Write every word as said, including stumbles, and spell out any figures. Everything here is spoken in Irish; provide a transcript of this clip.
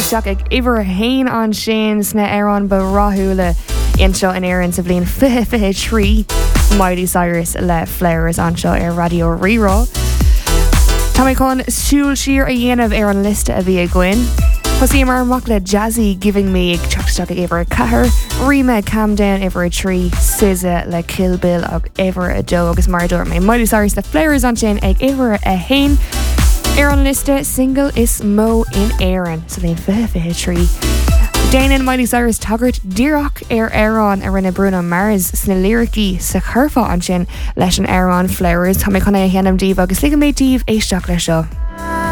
seach ag iwwer hain an sin sna Aaron Barahula inseo in Aaron sa bblion fi fi trí Miley Cyrus le Flowers anseo ar Radio Rerá. Tá mé chun siúil siar a dhéanamh ar an liste a bhí a gcuin. Chosí mar amach le Jazzy Giving Me ag teachteach ag iwwer cahar, Rima Calm Down iwwer a trí, S Z A le Kill Bill ag iwwer a dó agus mar dúir mé Miley Cyrus le Flowers an sin ag iwwer a hain. Ar an liste single is Mo in Aaron sa bhíon fi fi trí. Déanann Miley Cyrus tagart díreach ar Aaron a rinne Bruno Mars sna lyricí sa churfa an sin leis an Aaron Flowers. Tá mé chuna a cheanam díobh agus ligam méid díobh éisteach lei seo.